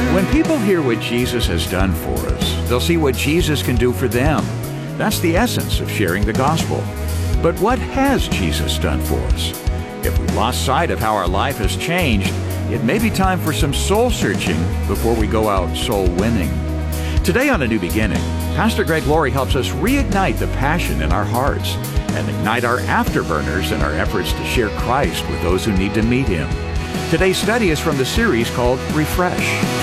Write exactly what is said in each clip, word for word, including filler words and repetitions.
When people hear what Jesus has done for us, they'll see what Jesus can do for them. That's the essence of sharing the gospel. But what has Jesus done for us? If we've lost sight of how our life has changed, it may be time for some soul searching before we go out soul winning. Today on A New Beginning, Pastor Greg Laurie helps us reignite the passion in our hearts and ignite our afterburners in our efforts to share Christ with those who need to meet Him. Today's study is from the series called Refresh.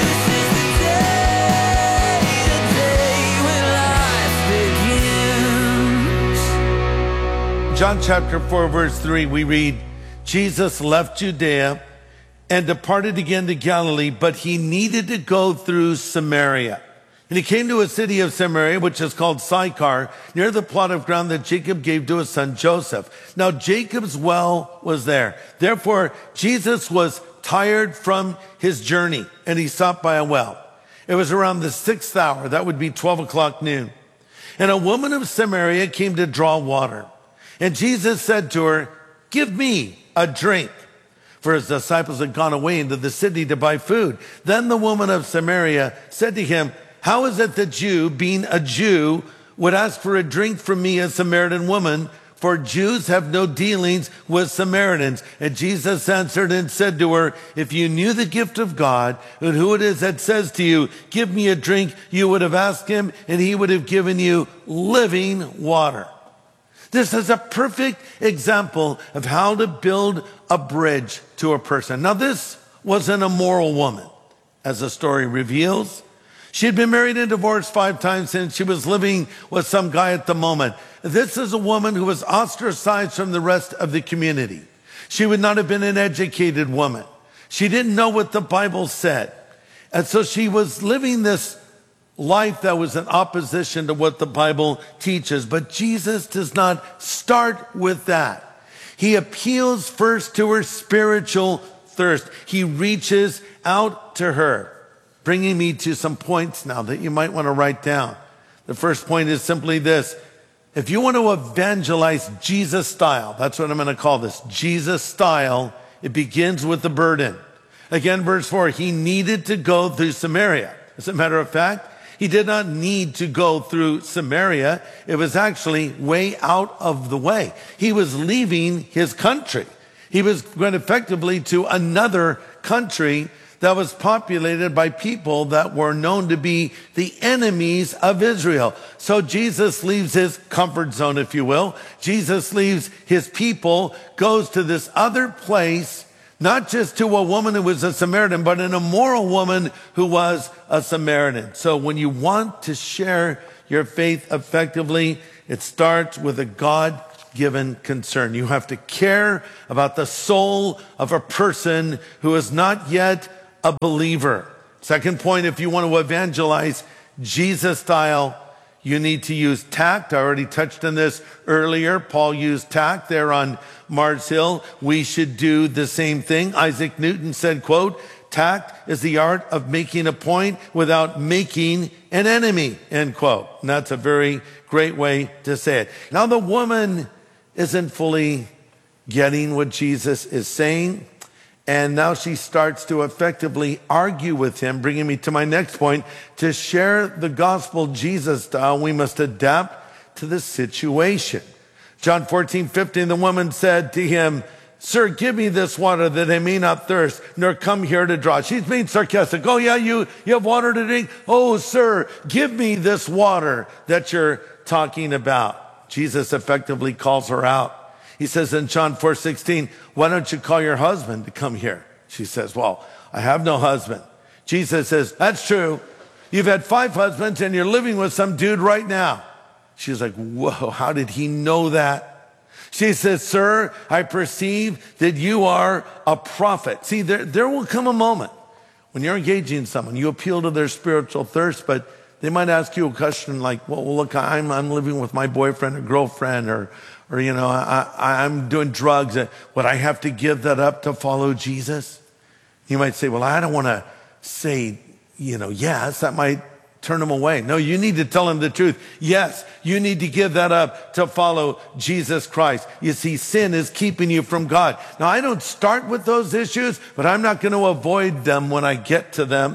John chapter four, verse three, we read, Jesus left Judea and departed again to Galilee, but he needed to go through Samaria. And he came to a city of Samaria, which is called Sychar, near the plot of ground that Jacob gave to his son Joseph. Now Jacob's well was there. Therefore, Jesus was tired from his journey, and he stopped by a well. It was around the sixth hour, that would be twelve o'clock noon. And a woman of Samaria came to draw water. And Jesus said to her, give me a drink. For his disciples had gone away into the city to buy food. Then the woman of Samaria said to him, how is it that you, being a Jew, would ask for a drink from me, a Samaritan woman? For Jews have no dealings with Samaritans. And Jesus answered and said to her, if you knew the gift of God and who it is that says to you, give me a drink, you would have asked him and he would have given you living water. This is a perfect example of how to build a bridge to a person. Now, this was an immoral woman, as the story reveals. She had been married and divorced five times since she was living with some guy at the moment. This is a woman who was ostracized from the rest of the community. She would not have been an educated woman. She didn't know what the Bible said. And so she was living this life that was in opposition to what the Bible teaches. But Jesus does not start with that. He appeals first to her spiritual thirst. He reaches out to her, bringing me to some points now that you might want to write down. The first point is simply this. If you want to evangelize Jesus style, that's what I'm going to call this, Jesus style, it begins with the burden. Again, verse four, he needed to go through Samaria. As a matter of fact, he did not need to go through Samaria. It was actually way out of the way. He was leaving his country. He was going effectively to another country that was populated by people that were known to be the enemies of Israel. So Jesus leaves his comfort zone, if you will. Jesus leaves his people, goes to this other place, not just to a woman who was a Samaritan, but an immoral woman who was a Samaritan. So when you want to share your faith effectively, it starts with a God-given concern. You have to care about the soul of a person who is not yet a believer. Second point, if you want to evangelize Jesus style, you need to use tact. I already touched on this earlier. Paul used tact there on Mars Hill. We should do the same thing. Isaac Newton said, quote, tact is the art of making a point without making an enemy, end quote. And that's a very great way to say it. Now the woman isn't fully getting what Jesus is saying. And now she starts to effectively argue with him, bringing me to my next point. To share the gospel Jesus style, we must adapt to the situation. John fourteen fifteen, the woman said to him, sir, give me this water that I may not thirst, nor come here to draw. She's being sarcastic. Oh yeah, you, you have water to drink? Oh sir, give me this water that you're talking about. Jesus effectively calls her out. He says in John four sixteen, why don't you call your husband to come here? She says, well, I have no husband. Jesus says, that's true. You've had five husbands and you're living with some dude right now. She's like, whoa, how did he know that? She says, sir, I perceive that you are a prophet. See, there, there will come a moment when you're engaging someone, you appeal to their spiritual thirst, but they might ask you a question like, well, look, I'm, I'm living with my boyfriend or girlfriend, or, or, you know, I, I'm doing drugs. Would I have to give that up to follow Jesus? You might say, well, I don't want to say, you know, yes, that might turn them away. No, you need to tell them the truth. Yes, you need to give that up to follow Jesus Christ. You see, sin is keeping you from God. Now, I don't start with those issues, but I'm not going to avoid them when I get to them.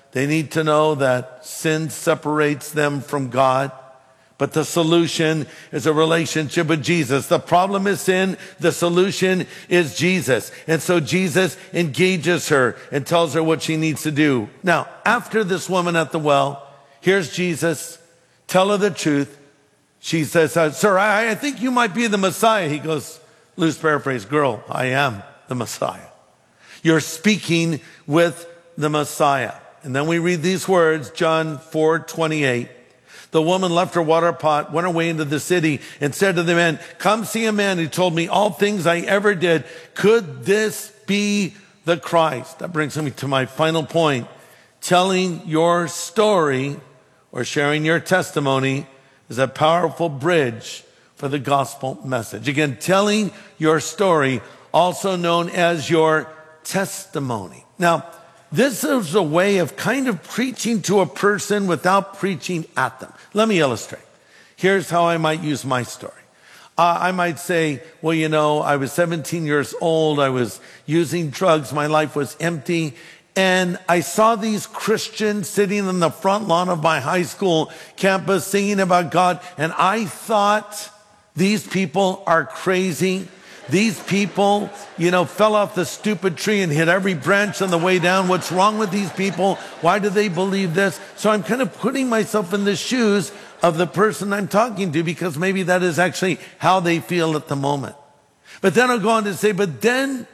They need to know that sin separates them from God. But the solution is a relationship with Jesus. The problem is sin. The solution is Jesus. And so Jesus engages her and tells her what she needs to do. Now, after this woman at the well, here's Jesus. Tell her the truth. She says, sir, I, I think you might be the Messiah. He goes, loose paraphrase, girl, I am the Messiah. You're speaking with the Messiah. And then we read these words, John four twenty-eight. The woman left her water pot, went away into the city, and said to the man, come see a man who told me all things I ever did. Could this be the Christ? That brings me to my final point. Telling your story or sharing your testimony is a powerful bridge for the gospel message. Again, telling your story, also known as your testimony. Now, this is a way of kind of preaching to a person without preaching at them. Let me illustrate. Here's how I might use my story. Uh, I might say, well, you know, I was seventeen years old. I was using drugs. My life was empty. And I saw these Christians sitting in the front lawn of my high school campus singing about God. And I thought, these people are crazy. These people, you know, fell off the stupid tree and hit every branch on the way down. What's wrong with these people? Why do they believe this? So I'm kind of putting myself in the shoes of the person I'm talking to, because maybe that is actually how they feel at the moment. But then I'll go on to say, but then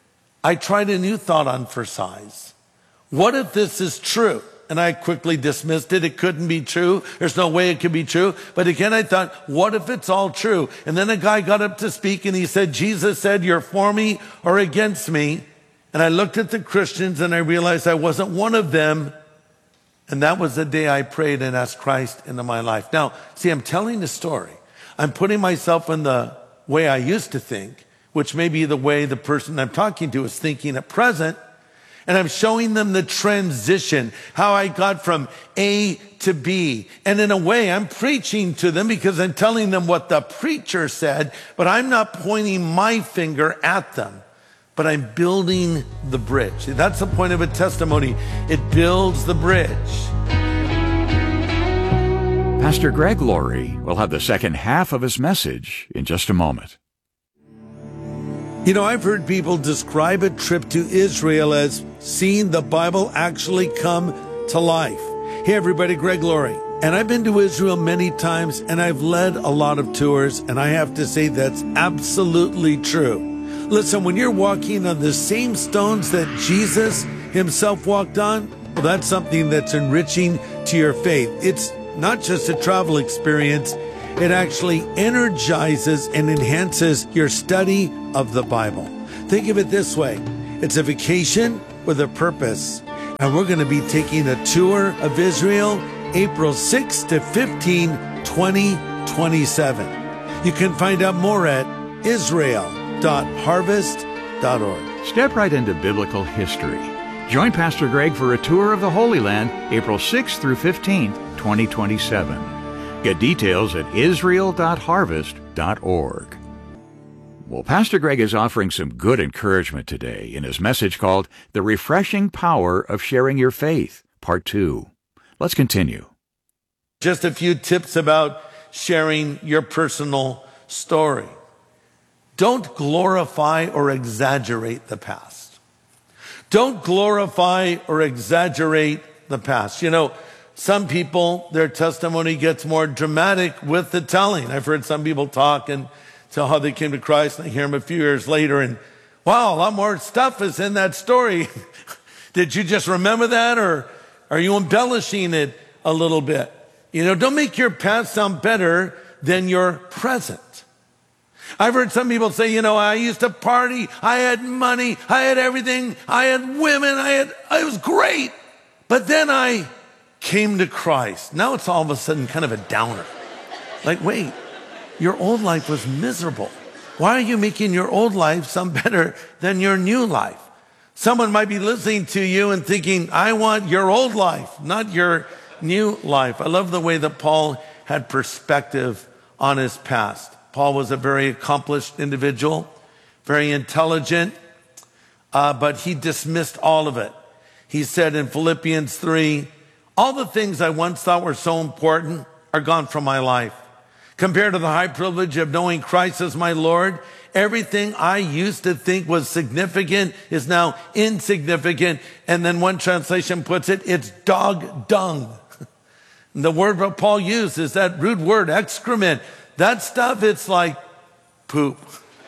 I tried a new thought on for size. What if this is true? And I quickly dismissed it. It couldn't be true. There's no way it could be true. But again, I thought, what if it's all true? And then a guy got up to speak and he said, Jesus said, you're for me or against me. And I looked at the Christians and I realized I wasn't one of them. And that was the day I prayed and asked Christ into my life. Now, see, I'm telling the story. I'm putting myself in the way I used to think, which may be the way the person I'm talking to is thinking at present. And I'm showing them the transition, how I got from A to B. And in a way, I'm preaching to them because I'm telling them what the preacher said, but I'm not pointing my finger at them, but I'm building the bridge. See, that's the point of a testimony. It builds the bridge. Pastor Greg Laurie will have the second half of his message in just a moment. You know, I've heard people describe a trip to Israel as seeing the Bible actually come to life. Hey, everybody, Greg Laurie. And I've been to Israel many times, and I've led a lot of tours, and I have to say that's absolutely true. Listen, when you're walking on the same stones that Jesus himself walked on, well, that's something that's enriching to your faith. It's not just a travel experience. It actually energizes and enhances your study of the Bible. Think of it this way. It's a vacation with a purpose. And we're going to be taking a tour of Israel April sixth to fifteenth, twenty twenty-seven. You can find out more at israel dot harvest dot org. Step right into biblical history. Join Pastor Greg for a tour of the Holy Land April sixth through fifteenth, twenty twenty-seven. Get details at israel dot harvest dot org. Well, Pastor Greg is offering some good encouragement today in his message called The Refreshing Power of Sharing Your Faith, Part two. Let's continue. Just a few tips about sharing your personal story. Don't glorify or exaggerate the past. Don't glorify or exaggerate the past. You know, some people, their testimony gets more dramatic with the telling. I've heard some people talk and tell how they came to Christ, and I hear them a few years later, and wow, a lot more stuff is in that story. Did you just remember that, or are you embellishing it a little bit? You know, don't make your past sound better than your present. I've heard some people say, you know, I used to party, I had money, I had everything, I had women, I had, it was great. But then I came to Christ. Now it's all of a sudden kind of a downer. Like, wait, your old life was miserable. Why are you making your old life sound better than your new life? Someone might be listening to you and thinking, I want your old life, not your new life. I love the way that Paul had perspective on his past. Paul was a very accomplished individual, very intelligent, uh, but he dismissed all of it. He said in Philippians three, all the things I once thought were so important are gone from my life. Compared to the high privilege of knowing Christ as my Lord, everything I used to think was significant is now insignificant. And then one translation puts it, it's dog dung. The word that Paul used is that rude word, excrement. That stuff, it's like poop.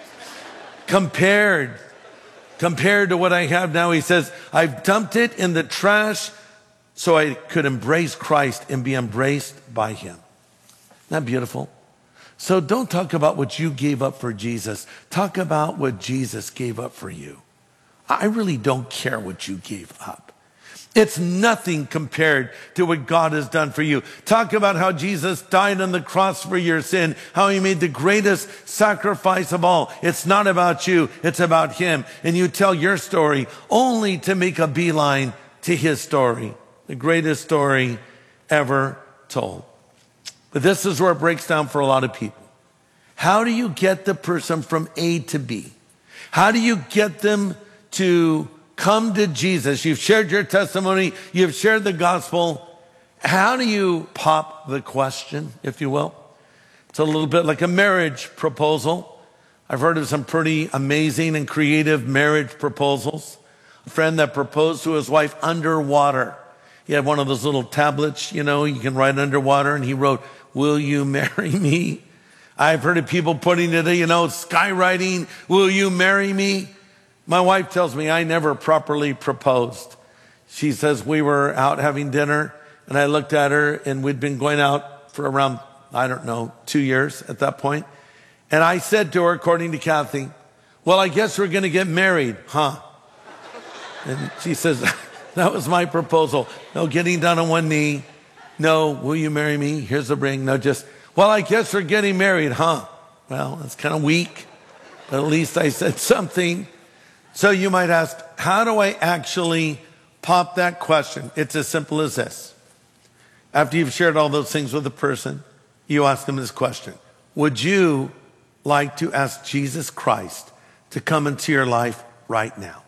Compared, compared to what I have now, he says, I've dumped it in the trash so I could embrace Christ and be embraced by him. Isn't that beautiful? So don't talk about what you gave up for Jesus. Talk about what Jesus gave up for you. I really don't care what you gave up. It's nothing compared to what God has done for you. Talk about how Jesus died on the cross for your sin, how he made the greatest sacrifice of all. It's not about you, it's about him. And you tell your story only to make a beeline to his story, the greatest story ever told. But this is where it breaks down for a lot of people. How do you get the person from A to B? How do you get them to come to Jesus? You've shared your testimony. You've shared the gospel. How do you pop the question, if you will? It's a little bit like a marriage proposal. I've heard of some pretty amazing and creative marriage proposals. A friend that proposed to his wife underwater. He had one of those little tablets, you know, you can write underwater, and he wrote, will you marry me? I've heard of people putting it, you know, skywriting, will you marry me? My wife tells me I never properly proposed. She says we were out having dinner, and I looked at her, and we'd been going out for around, I don't know, two years at that point. And I said to her, according to Kathy, well, I guess we're going to get married, huh? And she says, that was my proposal. No getting down on one knee. No, will you marry me? Here's the ring. No, just, well, I guess we're getting married, huh? Well, that's kind of weak, but at least I said something. So you might ask, how do I actually pop that question? It's as simple as this. After you've shared all those things with a person, you ask them this question. Would you like to ask Jesus Christ to come into your life right now?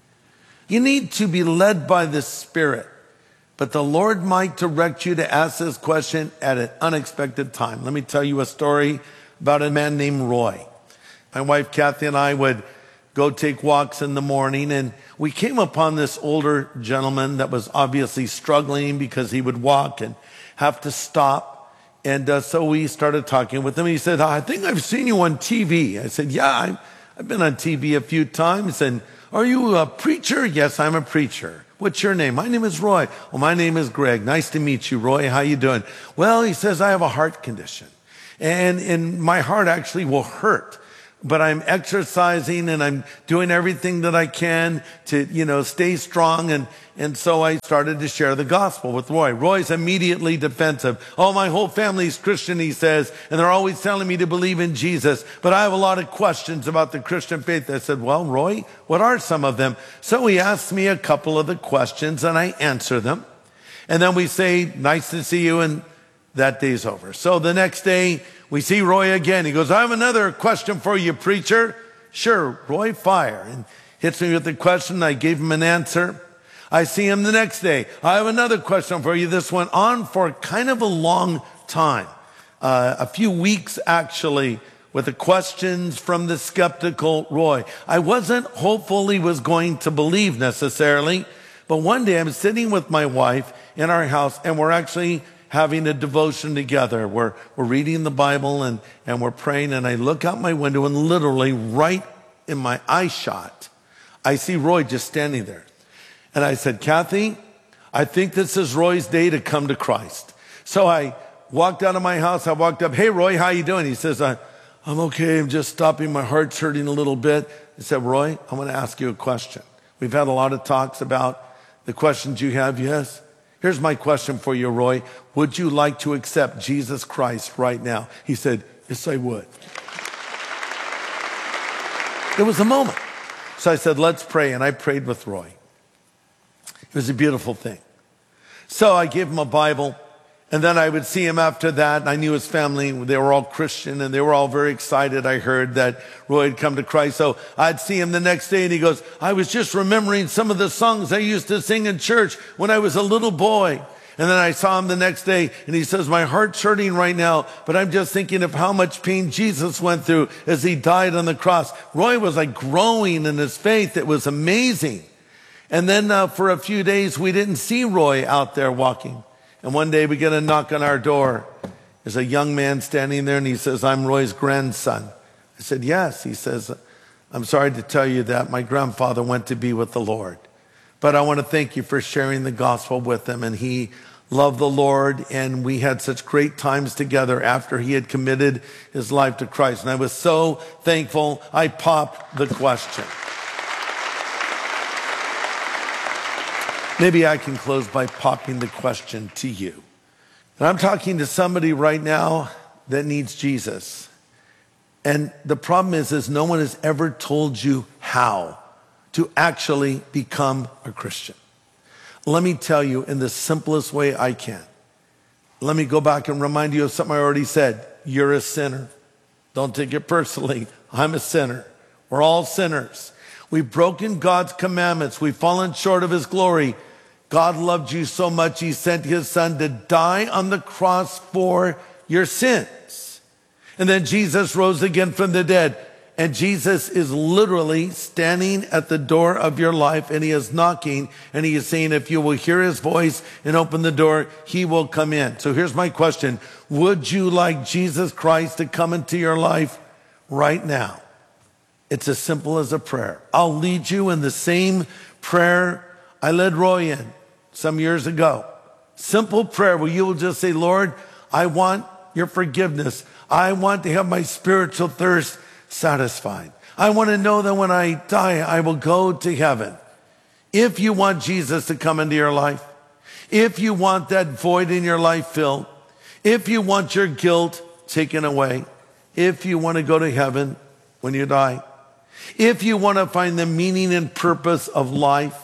You need to be led by the Spirit, but the Lord might direct you to ask this question at an unexpected time. Let me tell you a story about a man named Roy. My wife Kathy and I would go take walks in the morning, and we came upon this older gentleman that was obviously struggling because he would walk and have to stop. And uh, so we started talking with him. He said, I think I've seen you on T V. I said, yeah, I've, I've been on T V a few times. And are you a preacher? Yes, I'm a preacher. What's your name? My name is Roy. Well, my name is Greg. Nice to meet you, Roy. How you doing? Well, he says, I have a heart condition. And, and my heart actually will hurt. But I'm exercising and I'm doing everything that I can to, you know, stay strong. And, and so I started to share the gospel with Roy. Roy's immediately defensive. Oh, my whole family's Christian, he says, and they're always telling me to believe in Jesus. But I have a lot of questions about the Christian faith. I said, well, Roy, what are some of them? So he asked me a couple of the questions and I answer them. And then we say, nice to see you, and that day's over. So the next day, we see Roy again. He goes, I have another question for you, preacher. Sure, Roy, fire. And hits me with the question. I gave him an answer. I see him the next day. I have another question for you. This went on for kind of a long time. Uh, a few weeks, actually, with the questions from the skeptical Roy. I wasn't hopeful he was going to believe necessarily. But one day I'm sitting with my wife in our house, and we're actually having a devotion together. We're, we're reading the Bible and, and we're praying, and I look out my window, and literally right in my eye shot, I see Roy just standing there. And I said, Kathy, I think this is Roy's day to come to Christ. So I walked out of my house. I walked up, hey, Roy, how you doing? He says, I, I'm okay. I'm just stopping. My heart's hurting a little bit. I said, Roy, I want to ask you a question. We've had a lot of talks about the questions you have. Yes. Here's my question for you, Roy. Would you like to accept Jesus Christ right now? He said, yes, I would. It was a moment. So I said, let's pray. And I prayed with Roy. It was a beautiful thing. So I gave him a Bible, And then I would see him after that. And I knew his family, they were all Christian and they were all very excited. I heard that Roy had come to Christ. So I'd see him the next day and he goes, I was just remembering some of the songs I used to sing in church when I was a little boy. And then I saw him the next day and he says, my heart's hurting right now, but I'm just thinking of how much pain Jesus went through as he died on the cross. Roy was like growing in his faith. It was amazing. And then uh, for a few days, we didn't see Roy out there walking. And one day we get a knock on our door. There's a young man standing there and he says, I'm Roy's grandson. I said, yes. He says, I'm sorry to tell you that my grandfather went to be with the Lord. But I want to thank you for sharing the gospel with him. And he loved the Lord and we had such great times together after he had committed his life to Christ. And I was so thankful. I popped the question. Maybe I can close by popping the question to you. And I'm talking to somebody right now that needs Jesus. And the problem is, is no one has ever told you how to actually become a Christian. Let me tell you in the simplest way I can. Let me go back and remind you of something I already said. You're a sinner. Don't take it personally. I'm a sinner. We're all sinners. We've broken God's commandments. We've fallen short of his glory. God loved you so much, he sent his son to die on the cross for your sins. And then Jesus rose again from the dead. And Jesus is literally standing at the door of your life and he is knocking and he is saying, if you will hear his voice and open the door, he will come in. So here's my question. Would you like Jesus Christ to come into your life right now? It's as simple as a prayer. I'll lead you in the same prayer I led Roy in some years ago. Simple prayer where you will just say, Lord, I want your forgiveness. I want to have my spiritual thirst satisfied. I want to know that when I die, I will go to heaven. If you want Jesus to come into your life, if you want that void in your life filled, if you want your guilt taken away, if you want to go to heaven when you die, if you want to find the meaning and purpose of life,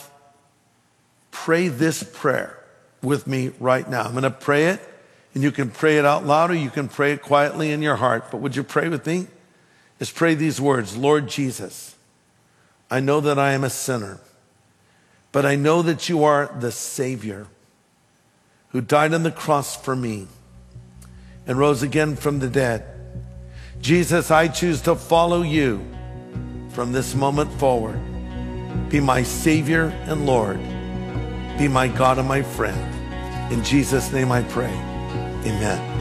pray this prayer with me right now. I'm going to pray it, and you can pray it out loud or you can pray it quietly in your heart. But would you pray with me? Just pray these words. Lord Jesus, I know that I am a sinner, but I know that you are the Savior who died on the cross for me and rose again from the dead. Jesus, I choose to follow you from this moment forward. Be my Savior and Lord. Be my God and my friend. In Jesus' name I pray. Amen.